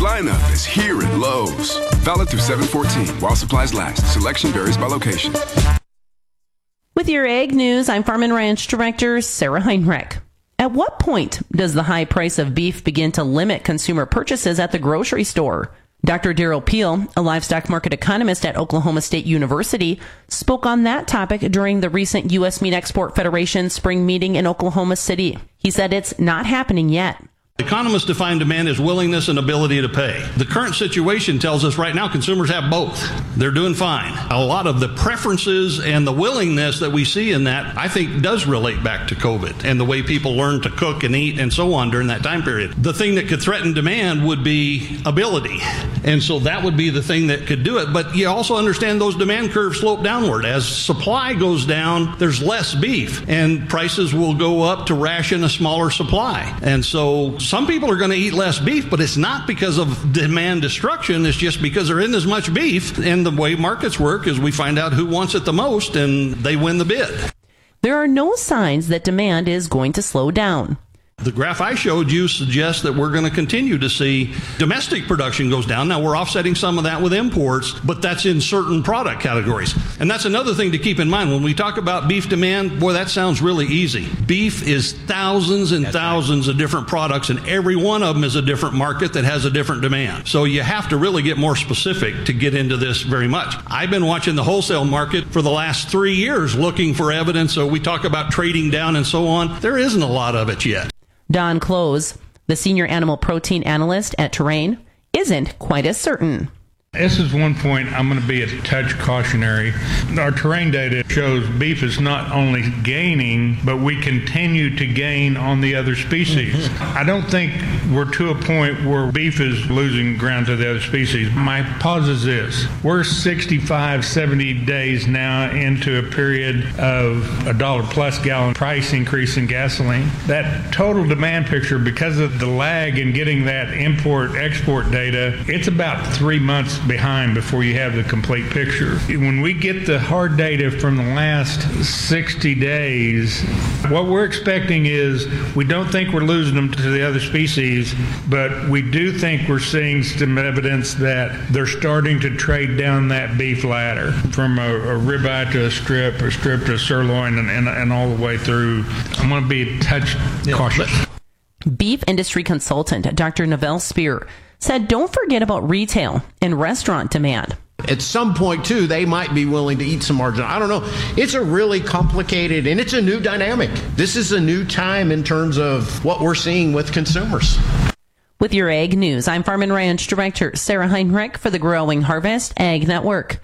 lineup is here at Lowe's. Valid through 7/14 while supplies last. Selection varies by location. With your Ag News, I'm Farm and Ranch Director Sarah Heinrich. At what point does the high price of beef begin to limit consumer purchases at the grocery store? Dr. Daryl Peel, a livestock market economist at Oklahoma State University, spoke on that topic during the recent U.S. Meat Export Federation spring meeting in Oklahoma City. He said it's not happening yet. Economists define demand as willingness and ability to pay. The current situation tells us right now consumers have both. They're doing fine. A lot of the preferences and the willingness that we see in that, I think, does relate back to COVID and the way people learn to cook and eat and so on during that time period. The thing that could threaten demand would be ability. And so that would be the thing that could do it. But you also understand those demand curves slope downward. As supply goes down, there's less beef and prices will go up to ration a smaller supply. And so some people are going to eat less beef, but it's not because of demand destruction. It's just because there isn't as much beef. And the way markets work is we find out who wants it the most and they win the bid. There are no signs that demand is going to slow down. The graph I showed you suggests that we're going to continue to see domestic production goes down. Now, we're offsetting some of that with imports, but that's in certain product categories. And that's another thing to keep in mind. When we talk about beef demand, boy, that sounds really easy. Beef is thousands and thousands of different products, and every one of them is a different market that has a different demand. So you have to really get more specific to get into this very much. I've been watching the wholesale market for the last 3 years looking for evidence. So we talk about trading down and so on. There isn't a lot of it yet. Don Close, the senior animal protein analyst at Terrain, isn't quite as certain. This is one point I'm going to be a touch cautionary. Our Terrain data shows beef is not only gaining, but we continue to gain on the other species. I don't think we're to a point where beef is losing ground to the other species. My pause is this. We're 65, 70 days now into a period of $1 plus gallon price increase in gasoline. That total demand picture, because of the lag in getting that import-export data, it's about 3 months behind before you have the complete picture. When we get the hard data from the last 60 days, what we're expecting is we don't think we're losing them to the other species, but we do think we're seeing some evidence that they're starting to trade down that beef ladder from a ribeye to a strip to a sirloin, and all the way through. I'm going to be a touch cautious. Beef industry consultant Dr. Novell Spear said don't forget about retail and restaurant demand. At some point, too, they might be willing to eat some margin. I don't know. It's a really complicated, and it's a new dynamic. This is a new time in terms of what we're seeing with consumers. With your Ag News, I'm Farm and Ranch Director Sarah Heinrich for the Growing Harvest Ag Network.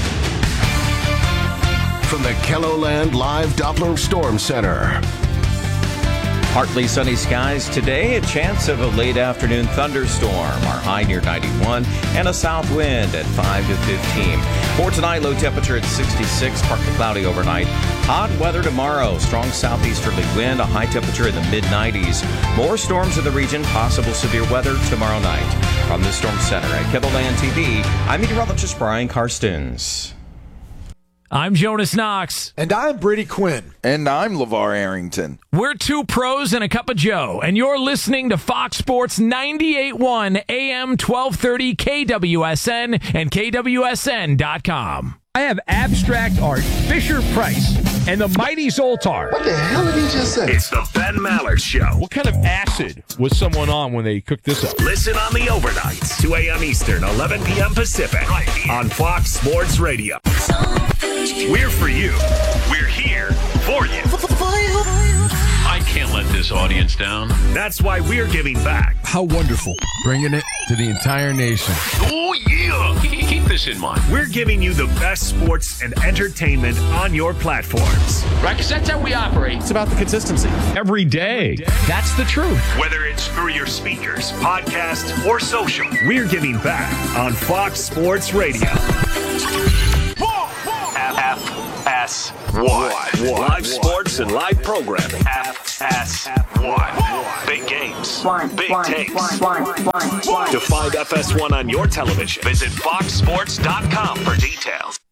From the KELOLAND Live Doppler Storm Center. Partly sunny skies today, a chance of a late afternoon thunderstorm. Our high near 91 and a south wind at 5 to 15. For tonight, low temperature at 66, partly cloudy overnight. Hot weather tomorrow, strong southeasterly wind, a high temperature in the mid-90s. More storms in the region, possible severe weather tomorrow night. From the Storm Center at KELOLAND TV, I'm meteorologist Brian Karstens. I'm Jonas Knox. And I'm Brady Quinn. And I'm LeVar Arrington. We're two pros and a cup of Joe, and you're listening to Fox Sports 98.1 AM 1230 KWSN and KWSN.com. I have abstract art, Fisher Price, and the Mighty Zoltar. What the hell did he just say? It's the Ben Maller Show. What kind of acid was someone on when they cooked this up? Listen on the overnights, 2 a.m. Eastern, 11 p.m. Pacific, right here on Fox Sports Radio. We're for you. We're here for you. I can't let this audience down. That's why we're giving back. How wonderful. Bringing it to the entire nation. Oh, yeah. Keep this in mind. We're giving you the best sports and entertainment on your platforms. Right, because that's how we operate. It's about the consistency. Every day. That's the truth. Whether it's through your speakers, podcast, or social, we're giving back on Fox Sports Radio. FS1. Live sports and live programming. FS1. Big games. Big takes. To find FS1 on your television, visit foxsports.com for details.